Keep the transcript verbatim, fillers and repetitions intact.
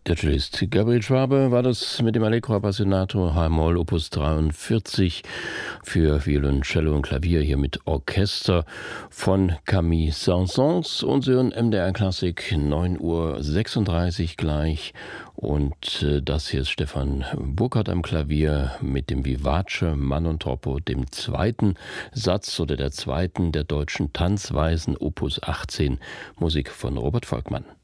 Der Cellist Gabriel Schwabe war das mit dem Allegro Appassionato H-Moll Opus dreiundvierzig für Violoncello und Klavier, hier mit Orchester von Camille Saint-Saëns. Und Sie hören M D R Klassik, neun Uhr sechsunddreißig gleich. Und äh, das hier ist Stefan Burkhardt am Klavier mit dem Vivace Man und Troppo, dem zweiten Satz oder der zweiten der deutschen Tanzweisen, Opus achtzehn, Musik von Robert Volkmann.